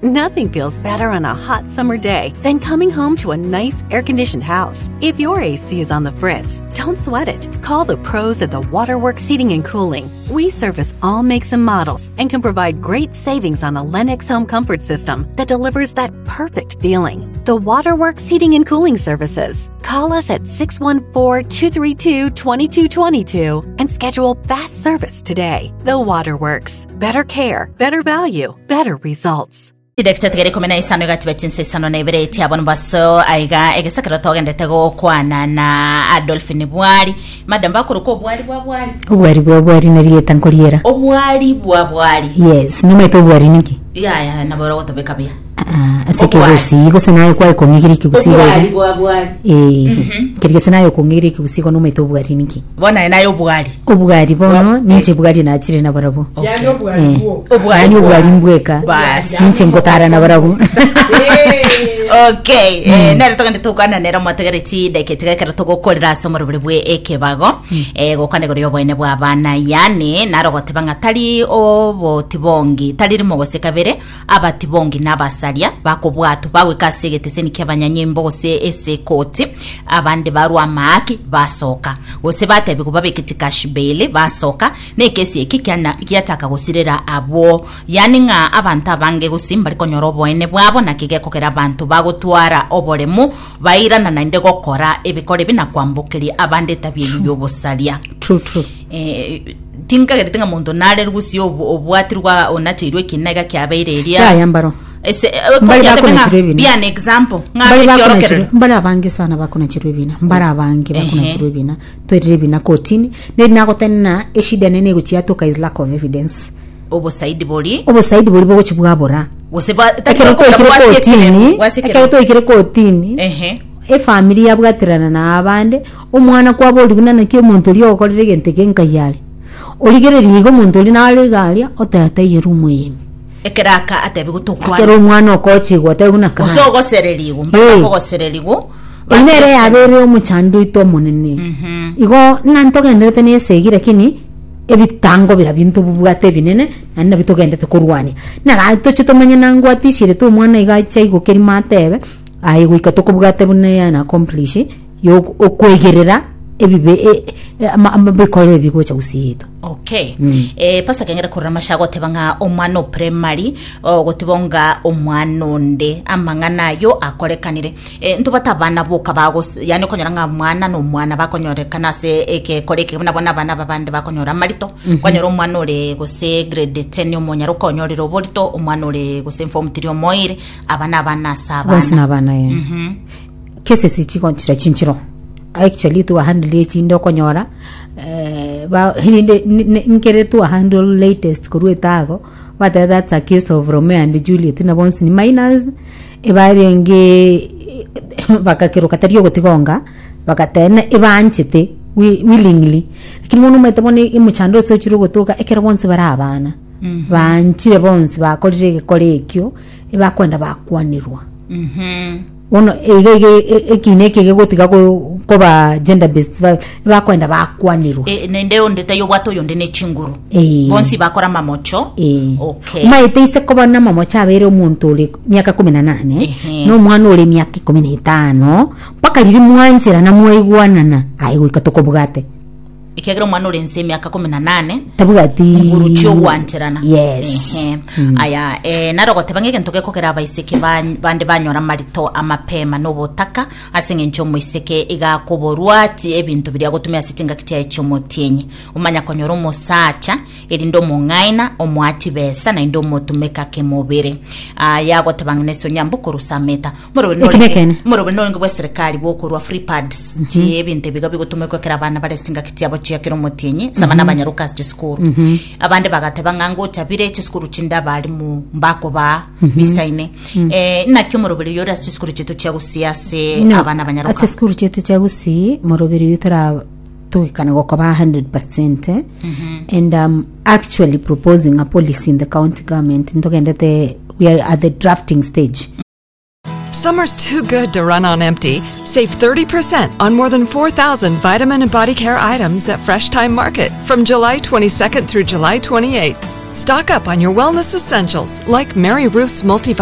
Nothing feels better on a hot summer day than coming home to a nice air-conditioned house. If your AC is on the fritz, don't sweat it. Call the pros at the Waterworks Heating and Cooling. We service all makes and models and can provide great savings on a Lennox home comfort system that delivers that perfect feeling. The Waterworks Heating and Cooling Services. Call us at 614-232-2222 and schedule fast service today. The Waterworks. Better care, better value, better results. Direkta tegere komena isano gati betinse isano na ibireti abonu baso aiga egesakira togendete go kwana na Adolphine Bwari madam bakuruko Bwari narieta nkoliera Bwari yes numeto Bwari niki ya naboro gotobeka bia asekegosi gosanayo kwa kongigiri kigusiga kirigesanayo kongigiri kigusiga numeto Bwari niki bona nayo Bwari bono ninje Bwari na chire na barabo yani Bwari mbweka ninje ngotara na barabo okay nere tokande tukana nera mwategereti deketegekera togokorera somoro bwe ekebago gokane gori obwene bwa bana yani narogote bangatari obotibongi tari rimogose kabere abatibongi nabasaria bakobwatu bawe kasegete senike abanyanyimbo gose esekoti abande barwa maki basoka gose batebi kubabekiti kashibele basoka nekesi ekikana kiyataka gosirera abo yani nga abantu abange gusimba liko nyorobo ene bwabo nakigekokera abantu bagotwara oboremu bairana na inde gokora ebikore binakwambukiri abande tabiri yobosalia true tinga getinga muntu nare rugusi obwatirwa onatirwe kinaga kyabeire eria yambaro ese be an example mbara bangi sana bakona chirwebina mbara bangi bakona chirwebina toirebina kotini nagotena eshida nene guchia toka is lack of evidence obosaidi boli bogo chibwabora woseba takero kotini e family yabwatirana na abande omwana kwaboli binana kyo muntu lyo okorere gente kenkayali oligereri igo muntu oli nale galia otata yerumu yemi ekeraka atebigutokwa akero omwana okochi gwataguna ka osogosererigo mbakogosererigo enere yabere omuchandu ito monene igo nantogenderete ne segire kini ebitango bira bintu bubwate binene nanda bitogendete kurwani naga toche tomanye nangwatishire to omwana igacha igokeri matebe ayigo ikatokobwate bunaya na accomplish yo okwegerera ebibe amabikole bigocha usito okay pasa kengera kurama shago tebanga omwana primary gotibonga omwana onde amangana yo akorekanire ntubata bana boka bago yani konyoranga mwana no mwana bakonyorekana se eke koreke bana bana babande bakonyora marito konyora omwana ole gose grade 10 omonyaro konyorero bolito omwana ole gose form 3 moire abana sabana kese sichiko chinchiro actually to handle chindo konyora ba hinde nkere to handle latest kuruetago but that's a case of Romeo and Juliet na bonsi ni minors ebarenge bakakiro katario gotigonga bakatena ebanchite willingly lakini mono metabone imuchando so chiro gotoka ekera bonsi barabana banchire bonsi bakorire korekyo ebakwenda bakwanirwa ono ekineke gotika ko ba gender based bakwenda bakwanirwa nende ondete yo bwato yonde ne chinguru bonsi bakora mamocho okay maite ko bana mamocho abere omuntu ole myaka 18 no mwana ole myaka 15 paka liri mwanjira na mwaigwanana ayigo ikatokobugate ikegero mwana ole nse myaka 18 tabugati ngurucho wantirana yes aya narogote bangeke ntoke kokera abaiseke bande banyora marito amapema no botaka asenge nchomo iseke igakoborwati ebintu biri agotumya sitinga kitia echomotienye umanya konyoro mosacha elindo mongaina omwati besa na indo motumeka kemobere yagote bangneso nyambu kurusameta morobe no ngwe serikali bokorwa free pads je ebintu bigabi gotumeka kera bana balestinga kitia chia kiro motienye sabana banyaruka school abande bagate bangango tabire school chinda bali mu mbako ba bisaine na kyomorobere yora school chetu cha gusiase abana banyaruka school chetu cha gusi morobere yutara tukana gokoba 100% and actually proposing a policy in the county government ntogendete we are at the drafting stage. Summer's too good to run on empty. Save 30% on more than 4,000 vitamin and body care items at Fresh Time Market from July 22nd through July 28th. Stock up on your wellness essentials like Mary Ruth's multivitamin